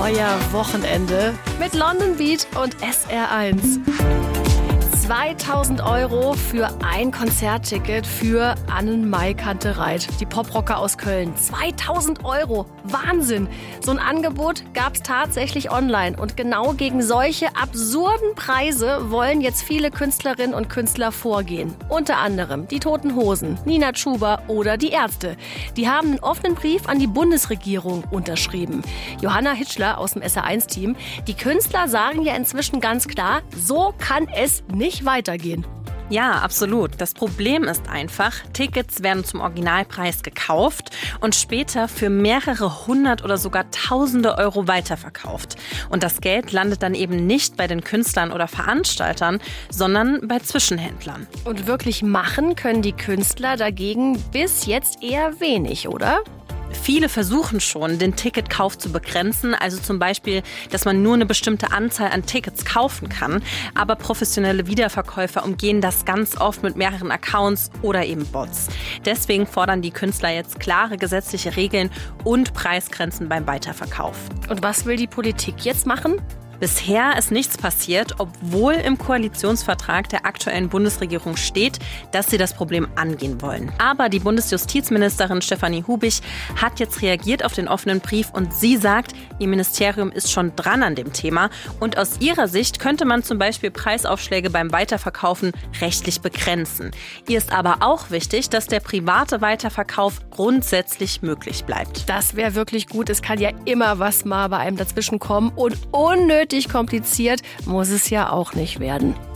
euer Wochenende mit London Beat und SR1. 2.000 € für ein Konzertticket für Annenmai Kantereit, die Poprocker aus Köln. 2.000 €, Wahnsinn! So ein Angebot gab es tatsächlich online und genau gegen solche absurden Preise wollen jetzt viele Künstlerinnen und Künstler vorgehen. Unter anderem die Toten Hosen, Nina Chuba oder die Ärzte. Die haben einen offenen Brief an die Bundesregierung unterschrieben. Johanna Hitschler aus dem SR1-Team. Die Künstler sagen ja inzwischen ganz klar, so kann es nicht weitergehen. Ja, absolut. Das Problem ist einfach, Tickets werden zum Originalpreis gekauft und später für mehrere hundert oder sogar tausende Euro weiterverkauft. Und das Geld landet dann eben nicht bei den Künstlern oder Veranstaltern, sondern bei Zwischenhändlern. Und wirklich machen können die Künstler dagegen bis jetzt eher wenig, oder? Viele versuchen schon, den Ticketkauf zu begrenzen, also zum Beispiel, dass man nur eine bestimmte Anzahl an Tickets kaufen kann. Aber professionelle Wiederverkäufer umgehen das ganz oft mit mehreren Accounts oder eben Bots. Deswegen fordern die Künstler jetzt klare gesetzliche Regeln und Preisgrenzen beim Weiterverkauf. Und was will die Politik jetzt machen? Bisher ist nichts passiert, obwohl im Koalitionsvertrag der aktuellen Bundesregierung steht, dass sie das Problem angehen wollen. Aber die Bundesjustizministerin Stefanie Hubich hat jetzt reagiert auf den offenen Brief und sie sagt, ihr Ministerium ist schon dran an dem Thema und aus ihrer Sicht könnte man zum Beispiel Preisaufschläge beim Weiterverkaufen rechtlich begrenzen. Ihr ist aber auch wichtig, dass der private Weiterverkauf grundsätzlich möglich bleibt. Das wäre wirklich gut. Es kann ja immer was mal bei einem dazwischen kommen und unnötig kompliziert muss es ja auch nicht werden.